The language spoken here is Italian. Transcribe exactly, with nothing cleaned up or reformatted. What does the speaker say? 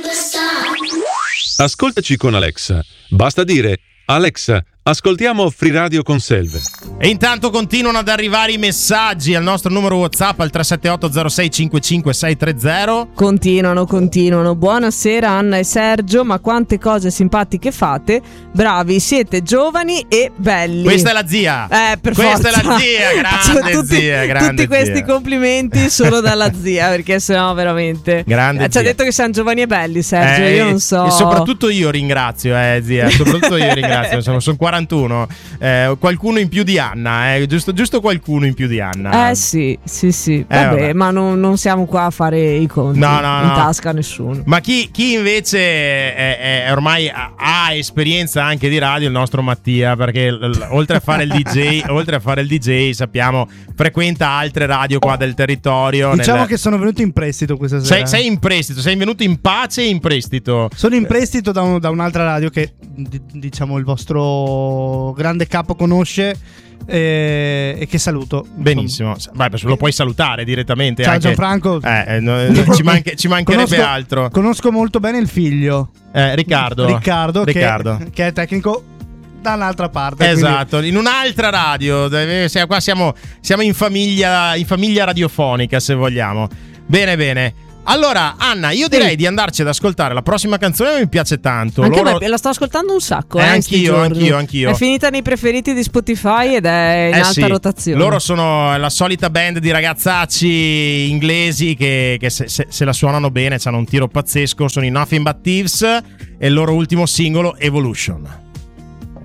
Ascoltaci con Alexa. Basta dire: Alexa, ascoltiamo Free Radio con Selve. E intanto continuano ad arrivare i messaggi al nostro numero WhatsApp al tre sette otto zero sei cinque cinque sei tre zero. Continuano, continuano. Buonasera Anna e Sergio, ma quante cose simpatiche fate. Bravi, siete giovani e belli. Questa è la zia. Eh, per Questa forza. è la zia, grande tutti, zia, grande tutti questi zia. complimenti solo dalla zia, perché sennò veramente. Grande eh, ci ha zia. detto che siamo giovani e belli, Sergio, Eh, io non so. E soprattutto io ringrazio, eh, zia. Soprattutto io ringrazio. Sono, sono quarantuno. Eh, qualcuno in più di Anna, eh, giusto, giusto qualcuno in più di Anna. Eh sì, sì, sì. Vabbè, vabbè. ma non, non siamo qua a fare i conti. No, no, in no. tasca a nessuno. Ma chi, chi invece è, è ormai ha, ha esperienza anche di radio, il nostro Mattia, perché l- l- oltre a fare il D J, oltre a fare il D J, sappiamo, frequenta altre radio qua del territorio. Diciamo nel... che sono venuto in prestito questa sera. Sei, sei in prestito, sei venuto in pace e in prestito. Sono in prestito da, un- da un'altra radio che d- diciamo il vostro grande capo conosce e, e che saluto. Benissimo. Vai, lo puoi salutare direttamente. Ciao anche... Gianfranco. Eh, eh, no, ci, manche- ci mancherebbe conosco, altro. Conosco molto bene il figlio. Eh, Riccardo. Riccardo, Riccardo. Che, che è tecnico da un'altra parte. Esatto, quindi... in un'altra radio. Siamo, qua siamo, siamo in famiglia, in famiglia radiofonica, se vogliamo. Bene, bene. Allora, Anna, io direi sì. di andarci ad ascoltare la prossima canzone, mi piace tanto. Anche Loro... me, la sto ascoltando un sacco. Eh, eh, anch'io, anch'io, anch'io. È finita nei preferiti di Spotify ed è in eh alta sì. rotazione. Loro sono la solita band di ragazzacci inglesi che, che se, se, se la suonano bene, hanno un tiro pazzesco. Sono i Nothing But Thieves e il loro ultimo singolo, Evolution.